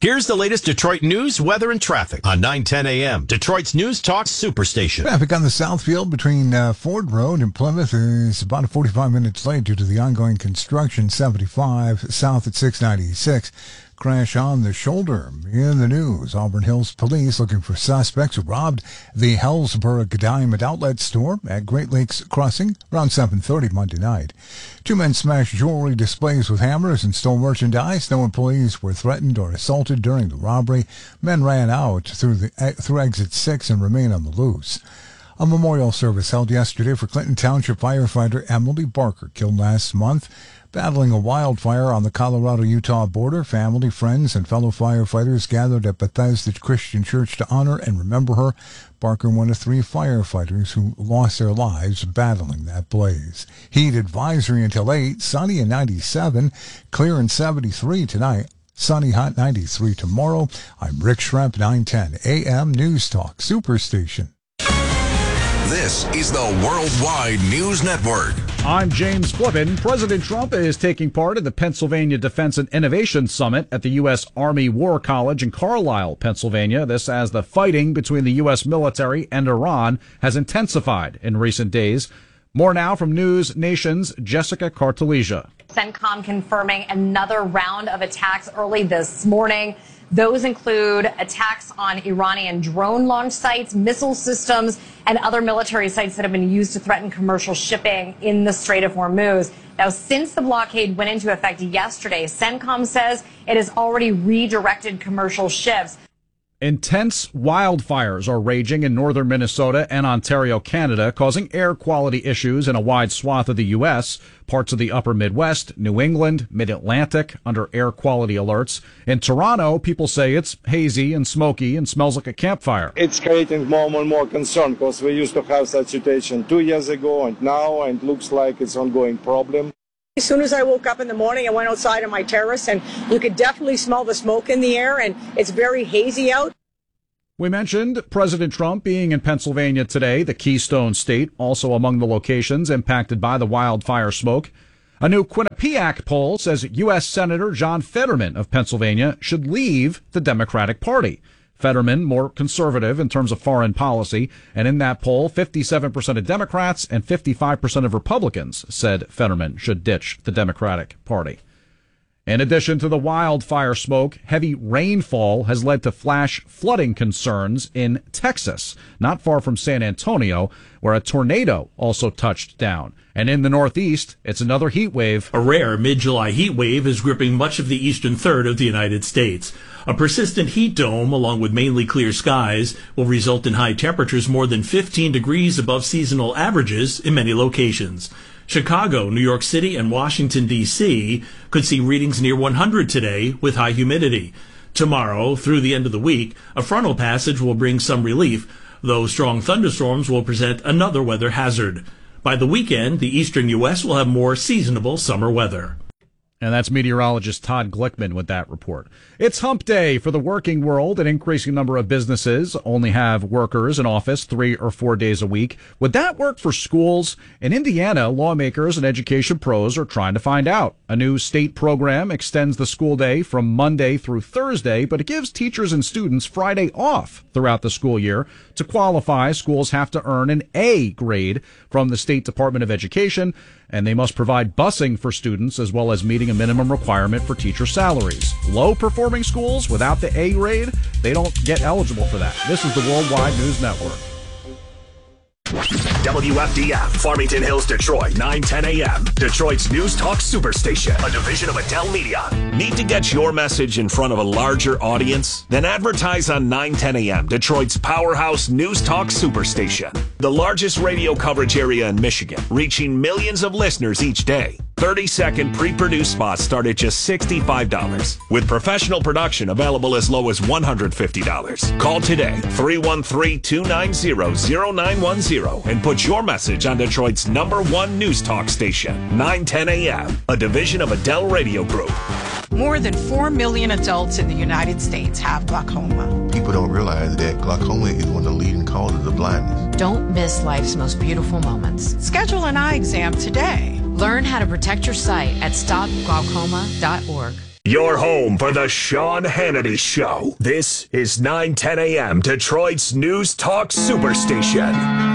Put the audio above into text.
Here's the latest Detroit news, weather, and traffic on 9:10 a.m. Detroit's News Talk Superstation. Traffic on the Southfield between Ford Road and Plymouth is about 45 minutes late due to the ongoing construction. 75 south at 696. Crash on the shoulder. In the news, Auburn Hills Police looking for suspects who robbed the Hellsburg Diamond Outlet store at Great Lakes Crossing around 7:30 Monday night. Two men smashed jewelry displays with hammers and stole merchandise. No employees were threatened or assaulted during the robbery. Men ran out through exit 6 and remain on the loose. A memorial service held yesterday for Clinton Township firefighter Emily Barker, killed last month battling a wildfire on the Colorado-Utah border. Family, friends, and fellow firefighters gathered at Bethesda Christian Church to honor and remember her. Barker, one of 3 firefighters who lost their lives battling that blaze. Heat advisory until 8, sunny and 97, clear and 73 tonight. Sunny, hot 93 tomorrow. I'm Rick Schremp, 910 AM News Talk Superstation. This is the Worldwide News Network. I'm James Flippin. President Trump is taking part in the Pennsylvania Defense and Innovation Summit at the U.S. Army War College in Carlisle, Pennsylvania. This as the fighting between the U.S. military and Iran has intensified in recent days. More now from News Nation's Jessica Cartelija. CENTCOM confirming another round of attacks early this morning. Those include attacks on Iranian drone launch sites, missile systems, and other military sites that have been used to threaten commercial shipping in the Strait of Hormuz. Now, since the blockade went into effect yesterday, CENTCOM says it has already redirected commercial ships. Intense wildfires are raging in northern Minnesota and Ontario, Canada, causing air quality issues in a wide swath of the U.S. Parts of the upper Midwest, New England, Mid-Atlantic under air quality alerts. In Toronto, people say it's hazy and smoky and smells like a campfire. It's creating more and more concern because we used to have such situation 2 years ago and now, and it looks like it's an ongoing problem. As soon as I woke up in the morning, I went outside on my terrace, and you could definitely smell the smoke in the air, and it's very hazy out. We mentioned President Trump being in Pennsylvania today, the Keystone State, also among the locations impacted by the wildfire smoke. A new Quinnipiac poll says U.S. Senator John Fetterman of Pennsylvania should leave the Democratic Party. Fetterman, more conservative in terms of foreign policy, and in that poll, 57% of Democrats and 55% of Republicans said Fetterman should ditch the Democratic Party. In addition to the wildfire smoke, heavy rainfall has led to flash flooding concerns in Texas, not far from San Antonio, where a tornado also touched down. And in the Northeast, it's another heat wave. A rare mid-July heat wave is gripping much of the eastern third of the United States. A persistent heat dome, along with mainly clear skies, will result in high temperatures more than 15 degrees above seasonal averages in many locations. Chicago, New York City, and Washington, D.C. could see readings near 100 today with high humidity. Tomorrow, through the end of the week, a frontal passage will bring some relief, though strong thunderstorms will present another weather hazard. By the weekend, the eastern U.S. will have more seasonable summer weather. And that's meteorologist Todd Glickman with that report. It's hump day for the working world. An increasing number of businesses only have workers in office 3 or 4 days a week. Would that work for schools? In Indiana, lawmakers and education pros are trying to find out. A new state program extends the school day from Monday through Thursday, but it gives teachers and students Friday off throughout the school year. To qualify, schools have to earn an A grade from the State Department of Education, and they must provide busing for students as well as meeting a minimum requirement for teacher salaries. Low-performing schools without the A grade, they don't get eligible for that. This is the Worldwide News Network. WFDF, Farmington Hills, Detroit, 9:10 a.m. Detroit's News Talk Superstation, a division of Adele Media. Need to get your message in front of a larger audience? Then advertise on 9:10 a.m. Detroit's powerhouse News Talk Superstation, the largest radio coverage area in Michigan, reaching millions of listeners each day. 30-second pre-produced spots start at just $65, with professional production available as low as $150. Call today, 313-290-0910, and put your message on Detroit's #1 news talk station, 9:10 a.m., a division of Adele Radio Group. More than 4 million adults in the United States have glaucoma. People don't realize that glaucoma is one of the leading causes of blindness. Don't miss life's most beautiful moments. Schedule an eye exam today. Learn how to protect your sight at stopglaucoma.org. Your home for the Sean Hannity Show. This is 910 a.m. Detroit's News Talk Superstation.